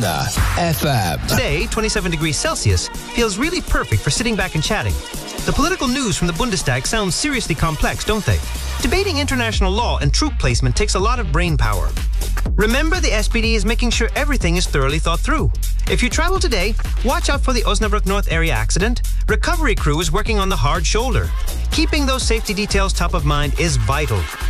FM. Today, 27 degrees Celsius feels really perfect for sitting back and chatting. The political news from the Bundestag sounds seriously complex, don't they? Debating international law and troop placement takes a lot of brain power. Remember, the SPD is making sure everything is thoroughly thought through. If you travel today, watch out for the Osnabrück North area accident. Recovery crew is working on the hard shoulder. Keeping those safety details top of mind is vital.